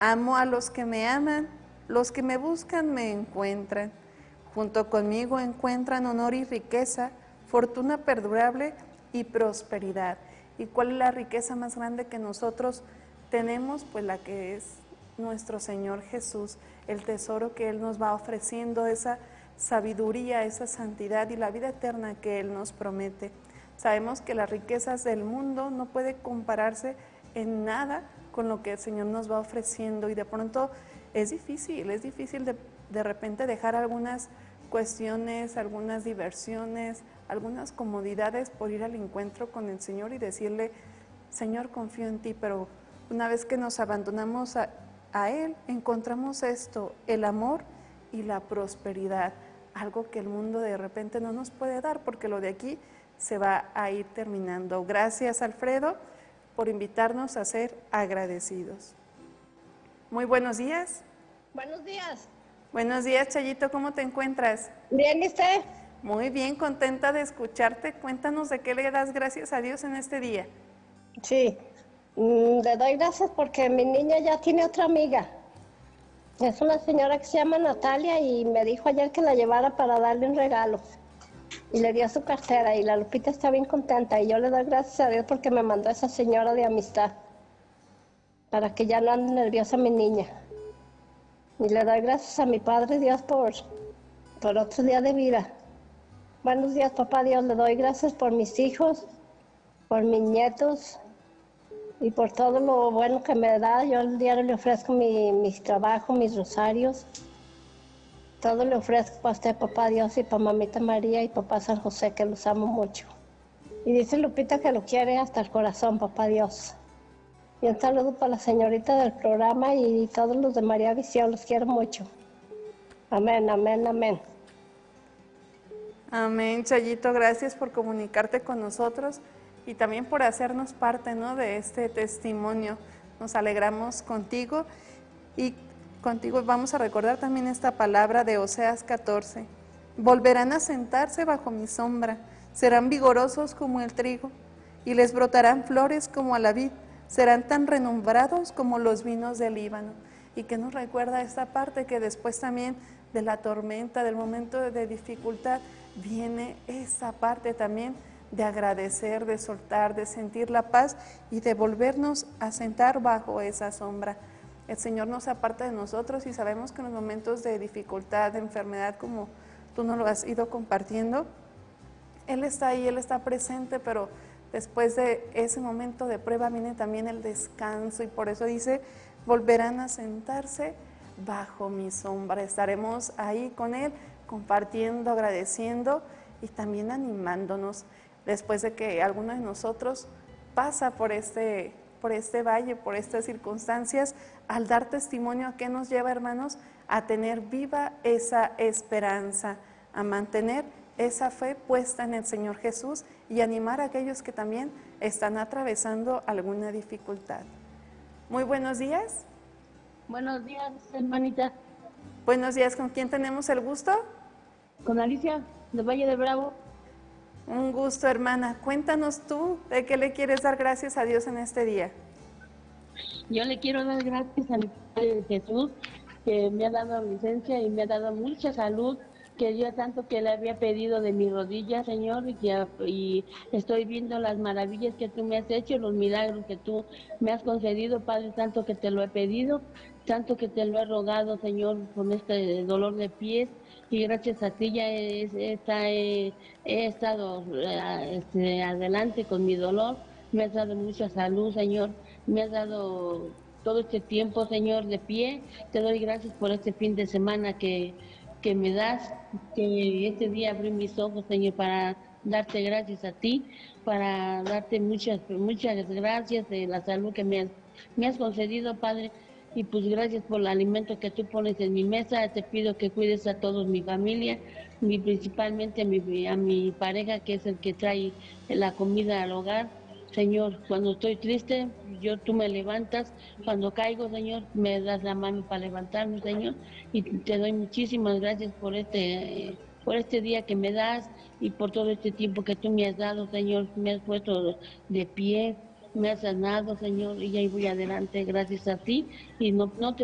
Amo a los que me aman, los que me buscan me encuentran. Junto conmigo encuentran honor y riqueza, fortuna perdurable y prosperidad. ¿Y cuál es la riqueza más grande que nosotros tenemos? Pues la que es nuestro Señor Jesús, el tesoro que Él nos va ofreciendo, esa sabiduría, esa santidad y la vida eterna que Él nos promete. Sabemos que las riquezas del mundo no pueden compararse en nada con lo que el Señor nos va ofreciendo, y de pronto es difícil de repente dejar algunas cuestiones, algunas diversiones, algunas comodidades por ir al encuentro con el Señor y decirle: Señor, confío en ti. Pero una vez que nos abandonamos a Él, encontramos esto, el amor y la prosperidad, algo que el mundo de repente no nos puede dar, porque lo de aquí se va a ir terminando. Gracias, Alfredo, por invitarnos a ser agradecidos. Muy buenos días. Buenos días. Buenos días, Chayito, ¿cómo te encuentras? Bien, ¿y usted? Muy bien, contenta de escucharte. Cuéntanos de qué le das gracias a Dios en este día. Sí, le doy gracias porque mi niña ya tiene otra amiga. Es una señora que se llama Natalia y me dijo ayer que la llevara para darle un regalo. Y le dio su cartera y la Lupita está bien contenta y yo le doy gracias a Dios porque me mandó a esa señora de amistad para que ya no ande nerviosa mi niña. Y le doy gracias a mi Padre Dios por otro día de vida. Buenos días, papá Dios, le doy gracias por mis hijos, por mis nietos y por todo lo bueno que me da. Yo el diario le ofrezco mis trabajos, mis rosarios. Todo le ofrezco para usted, papá Dios, y para mamita María y papá San José, que los amo mucho. Y dice Lupita que lo quiere hasta el corazón, papá Dios. Y un saludo para la señorita del programa y todos los de María Visión, los quiero mucho. Amén, amén, amén. Amén, Chayito, gracias por comunicarte con nosotros y también por hacernos parte, ¿no?, de este testimonio. Nos alegramos contigo y contigo vamos a recordar también esta palabra de Oseas 14. Volverán a sentarse bajo mi sombra, serán vigorosos como el trigo y les brotarán flores como a la vid, serán tan renombrados como los vinos del Líbano. Y que nos recuerda esta parte que después también de la tormenta, del momento de dificultad, viene esa parte también de agradecer, de soltar, de sentir la paz y de volvernos a sentar bajo esa sombra. El Señor no se aparta de nosotros y sabemos que en los momentos de dificultad, de enfermedad, como tú nos lo has ido compartiendo, Él está ahí, Él está presente, pero después de ese momento de prueba viene también el descanso y por eso dice: volverán a sentarse bajo mi sombra. Estaremos ahí con Él, compartiendo, agradeciendo y también animándonos después de que alguno de nosotros pasa por este valle, por estas circunstancias. Al dar testimonio, ¿a qué nos lleva, hermanos? A tener viva esa esperanza, a mantener esa fe puesta en el Señor Jesús y animar a aquellos que también están atravesando alguna dificultad. Muy buenos días. Buenos días, hermanita. Buenos días, ¿con quién tenemos el gusto? Con Alicia, de Valle de Bravo. Un gusto, hermana. Cuéntanos tú, ¿de qué le quieres dar gracias a Dios en este día? Yo le quiero dar gracias al Padre Jesús, que me ha dado licencia y me ha dado mucha salud, que yo tanto que le había pedido de mi rodilla, Señor, y estoy viendo las maravillas que tú me has hecho, los milagros que tú me has concedido, Padre, tanto que te lo he pedido, tanto que te lo he rogado, Señor, con este dolor de pies, y gracias a ti ya he estado adelante con mi dolor. Me has dado mucha salud, Señor, me has dado todo este tiempo, Señor, de pie. Te doy gracias por este fin de semana que me das, que este día abrí mis ojos, Señor, para darte gracias a ti, para darte muchas gracias de la salud que me has concedido, Padre. Y pues gracias por el alimento que tú pones en mi mesa. Te pido que cuides a toda mi familia, y principalmente a mi pareja, que es el que trae la comida al hogar. Señor, cuando estoy triste, tú me levantas. Cuando caigo, Señor, me das la mano para levantarme, Señor. Y te doy muchísimas gracias por este día que me das y por todo este tiempo que tú me has dado, Señor. Me has puesto de pie. me has sanado, Señor, y ahí voy adelante gracias a ti, y no te